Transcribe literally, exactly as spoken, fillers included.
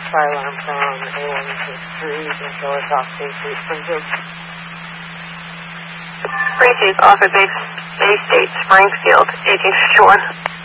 fire alarm from A one six three, until it's off Bay Street, Springfield. Springfield, off at Bay, Bay State, Springfield, eighteen fifty-one.